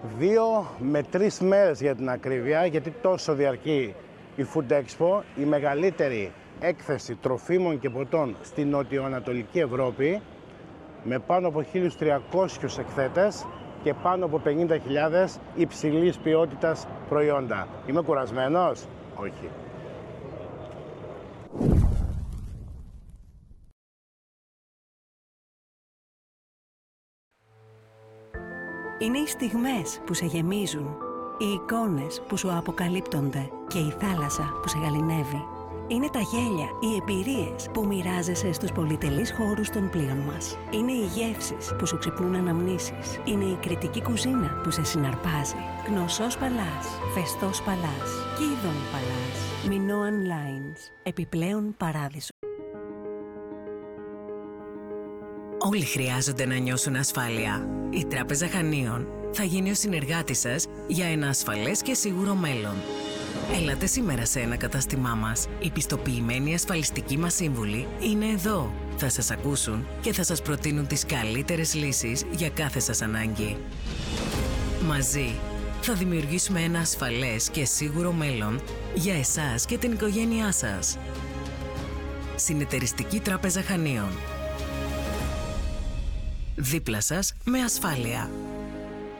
2 με 3 μέρες για την ακρίβεια, γιατί τόσο διαρκεί η Food Expo, η μεγαλύτερη έκθεση τροφίμων και ποτών στην νοτιοανατολική Ευρώπη, με πάνω από 1.300 εκθέτες και πάνω από 50.000 υψηλής ποιότητας προϊόντα. Είμαι κουρασμένος? Όχι. Είναι οι στιγμές που σε γεμίζουν, οι εικόνες που σου αποκαλύπτονται και η θάλασσα που σε γαληνεύει. Είναι τα γέλια, οι εμπειρίες που μοιράζεσαι στους πολυτελείς χώρους των πλοίων μας. Είναι οι γεύσεις που σου ξυπνούν αναμνήσεις. Είναι η κρητική κουζίνα που σε συναρπάζει. Γνωσός Παλάς, Φεστός Παλάς, Κίδων Παλάς, Minoan Lines, επιπλέον παράδεισο. Όλοι χρειάζονται να νιώσουν ασφάλεια. Η Τράπεζα Χανίων θα γίνει ο συνεργάτης σας για ένα ασφαλές και σίγουρο μέλλον. Έλατε σήμερα σε ένα κατάστημά μας. Οι πιστοποιημένοι ασφαλιστικοί μας σύμβουλοι είναι εδώ. Θα σας ακούσουν και θα σας προτείνουν τις καλύτερες λύσεις για κάθε σας ανάγκη. Μαζί θα δημιουργήσουμε ένα ασφαλές και σίγουρο μέλλον για εσάς και την οικογένειά σας. Συνεταιριστική Τράπεζα Χανίων. Δίπλα σας με ασφάλεια.